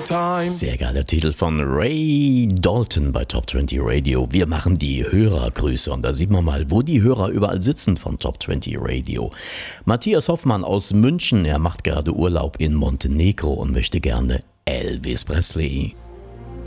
time. Sehr geiler Titel von Ray Dalton bei Top 20 Radio. Wir machen die Hörergrüße und da sieht man mal, wo die Hörer überall sitzen von Top 20 Radio. Matthias Hoffmann aus München, er macht gerade Urlaub in Montenegro und möchte gerne Elvis Presley.